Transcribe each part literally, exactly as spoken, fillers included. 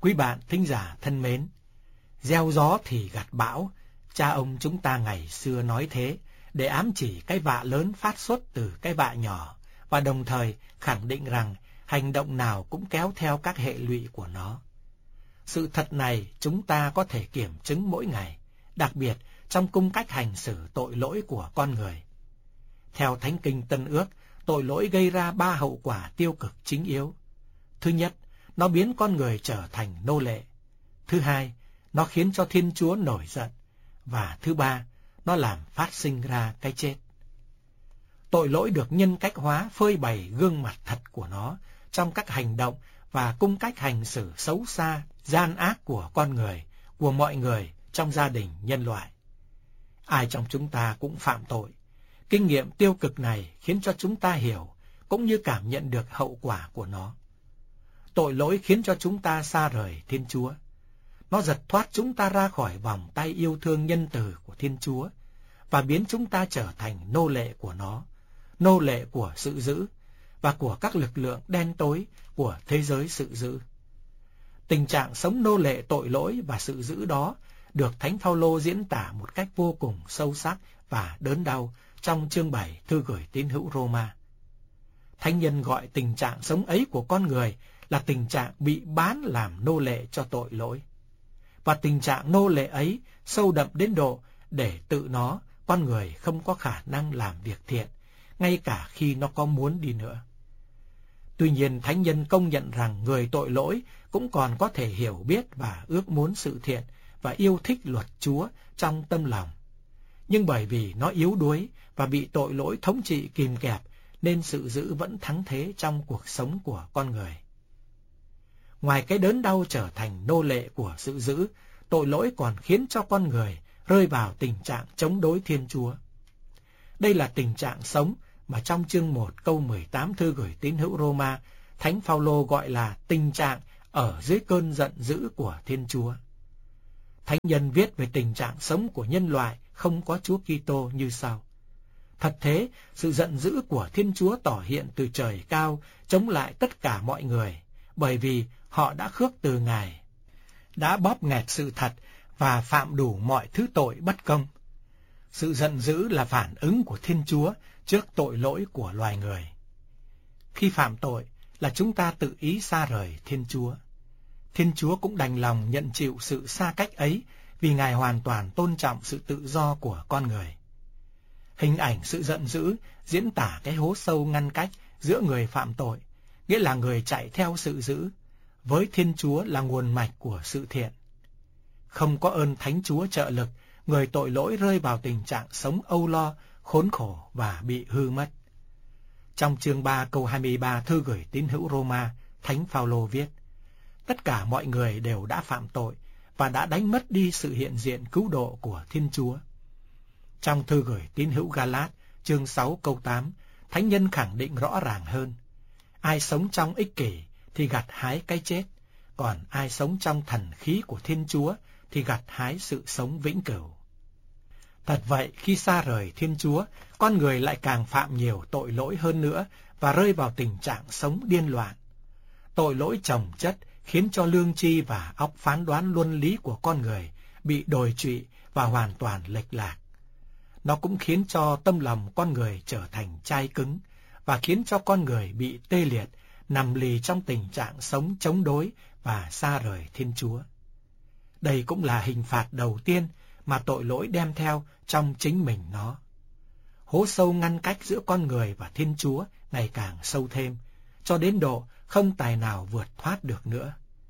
Quý bạn thính giả thân mến, gieo gió thì gặt bão, cha ông chúng ta ngày xưa nói thế, để ám chỉ cái vạ lớn phát xuất từ cái vạ nhỏ, và đồng thời khẳng định rằng hành động nào cũng kéo theo các hệ lụy của nó. Sự thật này chúng ta có thể kiểm chứng mỗi ngày, đặc biệt trong cung cách hành xử tội lỗi của con người. Theo Thánh Kinh Tân Ước, tội lỗi gây ra ba hậu quả tiêu cực chính yếu. Thứ nhất, nó biến con người trở thành nô lệ. Thứ hai, nó khiến cho Thiên Chúa nổi giận. Và thứ ba, nó làm phát sinh ra cái chết. Tội lỗi được nhân cách hóa phơi bày gương mặt thật của nó trong các hành động và cung cách hành xử xấu xa, gian ác của con người, của mọi người trong gia đình nhân loại. Ai trong chúng ta cũng phạm tội. Kinh nghiệm tiêu cực này khiến cho chúng ta hiểu cũng như cảm nhận được hậu quả của nó. Tội lỗi khiến cho chúng ta xa rời Thiên Chúa. Nó giật thoát chúng ta ra khỏi vòng tay yêu thương nhân từ của Thiên Chúa và biến chúng ta trở thành nô lệ của nó, nô lệ của sự dữ và của các lực lượng đen tối của thế giới sự dữ. Tình trạng sống nô lệ tội lỗi và sự dữ đó được Thánh Phaolô diễn tả một cách vô cùng sâu sắc và đớn đau trong chương bảy thư gửi tín hữu Roma. Thánh nhân gọi tình trạng sống ấy của con người là tình trạng bị bán làm nô lệ cho tội lỗi. Và tình trạng nô lệ ấy sâu đậm đến độ để tự nó, con người không có khả năng làm việc thiện, ngay cả khi nó có muốn đi nữa. Tuy nhiên, thánh nhân công nhận rằng người tội lỗi cũng còn có thể hiểu biết và ước muốn sự thiện và yêu thích luật Chúa trong tâm lòng. Nhưng bởi vì nó yếu đuối và bị tội lỗi thống trị kìm kẹp, nên sự dữ vẫn thắng thế trong cuộc sống của con người. Ngoài cái đớn đau trở thành nô lệ của sự dữ, tội lỗi còn khiến cho con người rơi vào tình trạng chống đối Thiên Chúa. Đây là tình trạng sống mà trong chương một câu mười tám thư gửi tín hữu Roma, Thánh Phaolô gọi là tình trạng ở dưới cơn giận dữ của Thiên Chúa. Thánh nhân viết về tình trạng sống của nhân loại không có Chúa Kitô như sau: Thật thế, sự giận dữ của Thiên Chúa tỏ hiện từ trời cao chống lại tất cả mọi người, bởi vì họ đã khước từ Ngài, đã bóp nghẹt sự thật và phạm đủ mọi thứ tội bất công. Sự giận dữ là phản ứng của Thiên Chúa trước tội lỗi của loài người. Khi phạm tội là chúng ta tự ý xa rời Thiên Chúa. Thiên Chúa cũng đành lòng nhận chịu sự xa cách ấy vì Ngài hoàn toàn tôn trọng sự tự do của con người. Hình ảnh sự giận dữ diễn tả cái hố sâu ngăn cách giữa người phạm tội, nghĩa là người chạy theo sự dữ, với Thiên Chúa là nguồn mạch của sự thiện. Không có ơn Thánh Chúa trợ lực, người tội lỗi rơi vào tình trạng sống âu lo, khốn khổ và bị hư mất. Trong chương ba câu hai mươi ba thư gửi tín hữu Roma, Thánh Phaolô viết: Tất cả mọi người đều đã phạm tội và đã đánh mất đi sự hiện diện cứu độ của Thiên Chúa. Trong thư gửi tín hữu Ga-lát, chương sáu câu tám, Thánh nhân khẳng định rõ ràng hơn: Ai sống trong ích kỷ thì gặt hái cái chết, còn ai sống trong thần khí của Thiên Chúa thì gặt hái sự sống vĩnh cửu. Thật vậy, khi xa rời Thiên Chúa, con người lại càng phạm nhiều tội lỗi hơn nữa và rơi vào tình trạng sống điên loạn. Tội lỗi chồng chất khiến cho lương tri và óc phán đoán luân lý của con người bị đồi trụy và hoàn toàn lệch lạc. Nó cũng khiến cho tâm lòng con người trở thành chai cứng và khiến cho con người bị tê liệt, nằm lì trong tình trạng sống chống đối và xa rời Thiên Chúa. Đây cũng là hình phạt đầu tiên mà tội lỗi đem theo trong chính mình nó. Hố sâu ngăn cách giữa con người và Thiên Chúa ngày càng sâu thêm, cho đến độ không tài nào vượt thoát được nữa.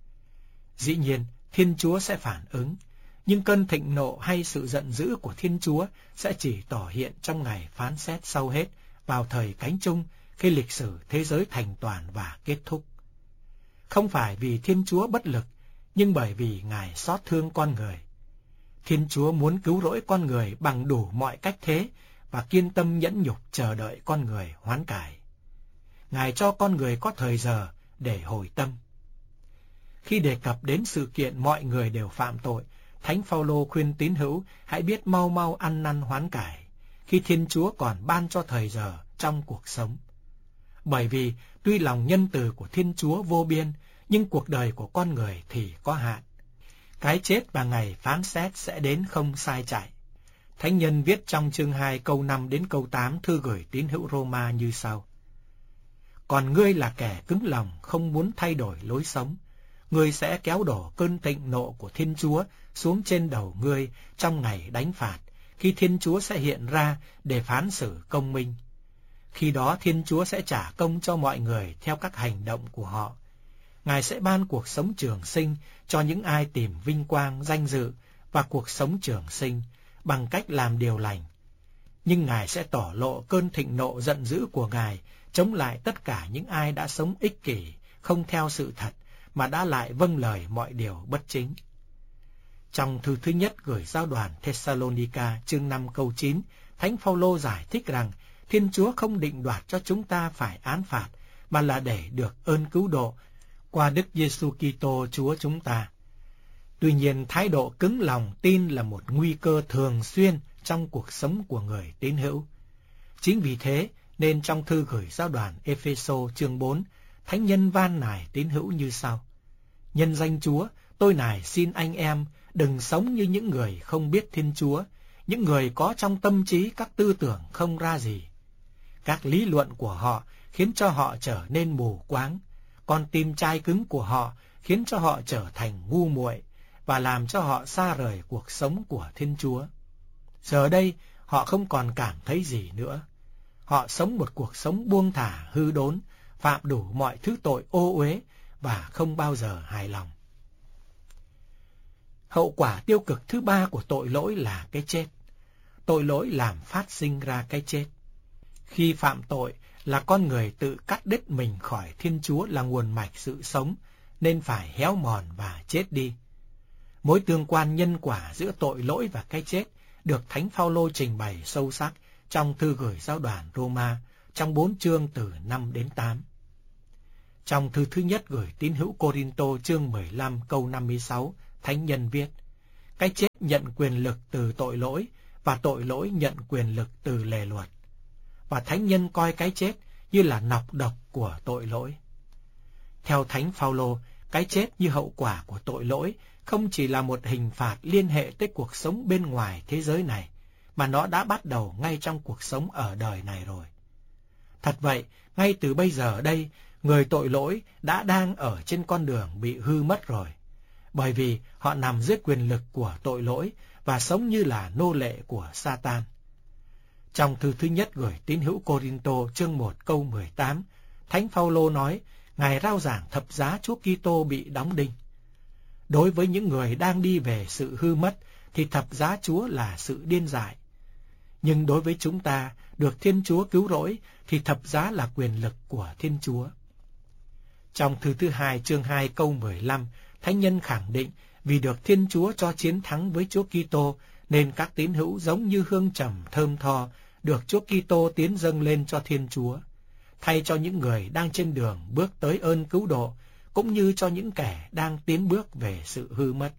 Dĩ nhiên, Thiên Chúa sẽ phản ứng, nhưng cơn thịnh nộ hay sự giận dữ của Thiên Chúa sẽ chỉ tỏ hiện trong ngày phán xét sau hết, vào thời cánh chung, khi lịch sử thế giới thành toàn và kết thúc. Không phải vì Thiên Chúa bất lực, nhưng bởi vì Ngài xót thương con người. Thiên Chúa muốn cứu rỗi con người bằng đủ mọi cách thế và kiên tâm nhẫn nhục chờ đợi con người hoán cải. Ngài cho con người có thời giờ để hồi tâm. Khi đề cập đến sự kiện mọi người đều phạm tội, Thánh Phaolô khuyên tín hữu hãy biết mau mau ăn năn hoán cải, khi Thiên Chúa còn ban cho thời giờ trong cuộc sống. Bởi vì tuy lòng nhân từ của Thiên Chúa vô biên, nhưng cuộc đời của con người thì có hạn. Cái chết và ngày phán xét sẽ đến không sai chạy. Thánh nhân viết trong chương hai câu năm đến câu tám thư gửi tín hữu Roma như sau. Còn ngươi là kẻ cứng lòng không muốn thay đổi lối sống, ngươi sẽ kéo đổ cơn thịnh nộ của Thiên Chúa xuống trên đầu ngươi trong ngày đánh phạt, khi Thiên Chúa sẽ hiện ra để phán xử công minh. Khi đó Thiên Chúa sẽ trả công cho mọi người theo các hành động của họ. Ngài sẽ ban cuộc sống trường sinh cho những ai tìm vinh quang, danh dự và cuộc sống trường sinh bằng cách làm điều lành. Nhưng Ngài sẽ tỏ lộ cơn thịnh nộ giận dữ của Ngài chống lại tất cả những ai đã sống ích kỷ, không theo sự thật, mà đã lại vâng lời mọi điều bất chính. Trong thư thứ nhất gửi giáo đoàn Thessalonica chương năm câu chín, Thánh Phaolô giải thích rằng Thiên Chúa không định đoạt cho chúng ta phải án phạt, mà là để được ơn cứu độ qua Đức Giêsu Kitô Chúa chúng ta. Tuy nhiên, thái độ cứng lòng tin là một nguy cơ thường xuyên trong cuộc sống của người tín hữu. Chính vì thế, nên trong thư gửi giáo đoàn Ê-phê-sô chương bốn, Thánh nhân van nài tín hữu như sau. Nhân danh Chúa, tôi nài xin anh em đừng sống như những người không biết Thiên Chúa, những người có trong tâm trí các tư tưởng không ra gì. Các lý luận của họ khiến cho họ trở nên mù quáng, còn tim chai cứng của họ khiến cho họ trở thành ngu muội và làm cho họ xa rời cuộc sống của Thiên Chúa. Giờ đây, họ không còn cảm thấy gì nữa. Họ sống một cuộc sống buông thả, hư đốn, phạm đủ mọi thứ tội ô uế và không bao giờ hài lòng. Hậu quả tiêu cực thứ ba của tội lỗi là cái chết. Tội lỗi làm phát sinh ra cái chết. Khi phạm tội là con người tự cắt đứt mình khỏi Thiên Chúa là nguồn mạch sự sống, nên phải héo mòn và chết đi. Mối tương quan nhân quả giữa tội lỗi và cái chết được Thánh Phaolô trình bày sâu sắc trong thư gửi giáo đoàn Roma trong bốn chương từ năm đến tám. Trong thư thứ nhất gửi tín hữu Cô-rinh-tô chương mười lăm câu năm mươi sáu, Thánh nhân viết: Cái chết nhận quyền lực từ tội lỗi và tội lỗi nhận quyền lực từ lề luật. Và Thánh nhân coi cái chết như là nọc độc của tội lỗi. Theo Thánh Phaolô, cái chết như hậu quả của tội lỗi không chỉ là một hình phạt liên hệ tới cuộc sống bên ngoài thế giới này, mà nó đã bắt đầu ngay trong cuộc sống ở đời này rồi. Thật vậy, ngay từ bây giờ đây, người tội lỗi đã đang ở trên con đường bị hư mất rồi, bởi vì họ nằm dưới quyền lực của tội lỗi và sống như là nô lệ của Satan. Trong thư thứ nhất gửi tín hữu Cô-rinh-tô chương một câu mười tám, Thánh Phaolô nói, Ngài rao giảng thập giá Chúa Kitô bị đóng đinh. Đối với những người đang đi về sự hư mất, thì thập giá Chúa là sự điên dại. Nhưng đối với chúng ta, được Thiên Chúa cứu rỗi, thì thập giá là quyền lực của Thiên Chúa. Trong thư thứ hai chương hai câu mười lăm, Thánh nhân khẳng định vì được Thiên Chúa cho chiến thắng với Chúa Kitô, nên các tín hữu giống như hương trầm thơm tho, được Chúa Kitô tiến dâng lên cho Thiên Chúa, thay cho những người đang trên đường bước tới ơn cứu độ, cũng như cho những kẻ đang tiến bước về sự hư mất.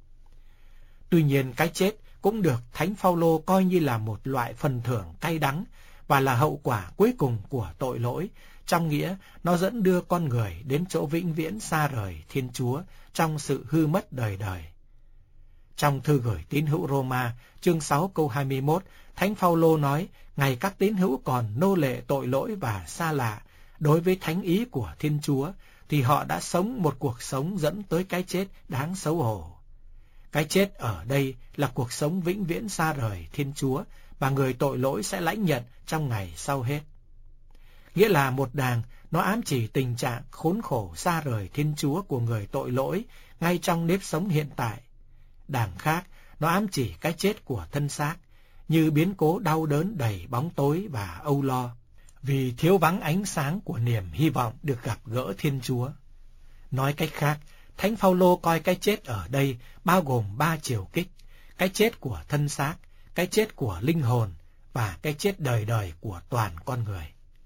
Tuy nhiên, cái chết cũng được Thánh Phaolô coi như là một loại phần thưởng cay đắng và là hậu quả cuối cùng của tội lỗi, trong nghĩa nó dẫn đưa con người đến chỗ vĩnh viễn xa rời Thiên Chúa trong sự hư mất đời đời. Trong thư gửi tín hữu Roma, chương sáu câu hai mươi mốt, Thánh Phaolô nói, ngày các tín hữu còn nô lệ tội lỗi và xa lạ đối với thánh ý của Thiên Chúa, thì họ đã sống một cuộc sống dẫn tới cái chết đáng xấu hổ. Cái chết ở đây là cuộc sống vĩnh viễn xa rời Thiên Chúa mà người tội lỗi sẽ lãnh nhận trong ngày sau hết. Nghĩa là một đàng, nó ám chỉ tình trạng khốn khổ xa rời Thiên Chúa của người tội lỗi ngay trong nếp sống hiện tại. Đàng khác, nó ám chỉ cái chết của thân xác, như biến cố đau đớn đầy bóng tối và âu lo, vì thiếu vắng ánh sáng của niềm hy vọng được gặp gỡ Thiên Chúa. Nói cách khác, Thánh Phaolô coi cái chết ở đây bao gồm ba chiều kích: cái chết của thân xác, cái chết của linh hồn và cái chết đời đời của toàn con người.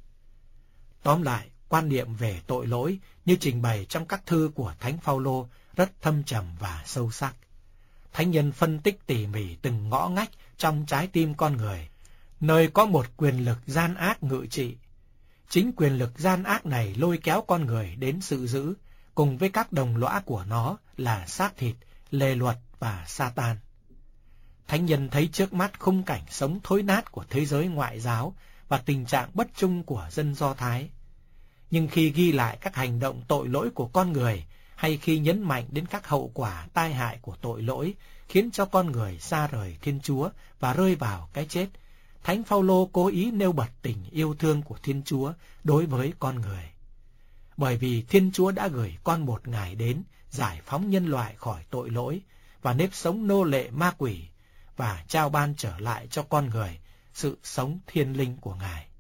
Tóm lại, quan niệm về tội lỗi như trình bày trong các thư của Thánh Phaolô rất thâm trầm và sâu sắc. Thánh nhân phân tích tỉ mỉ từng ngõ ngách trong trái tim con người, nơi có một quyền lực gian ác ngự trị. Chính quyền lực gian ác này lôi kéo con người đến sự dữ, cùng với các đồng lõa của nó là xác thịt, lề luật và Satan. Thánh nhân thấy trước mắt khung cảnh sống thối nát của thế giới ngoại giáo và tình trạng bất trung của dân Do Thái. Nhưng khi ghi lại các hành động tội lỗi của con người, hay khi nhấn mạnh đến các hậu quả tai hại của tội lỗi, khiến cho con người xa rời Thiên Chúa và rơi vào cái chết, Thánh Phaolô cố ý nêu bật tình yêu thương của Thiên Chúa đối với con người. Bởi vì Thiên Chúa đã gửi con một Ngài đến giải phóng nhân loại khỏi tội lỗi và nếp sống nô lệ ma quỷ, và trao ban trở lại cho con người sự sống thiên linh của Ngài.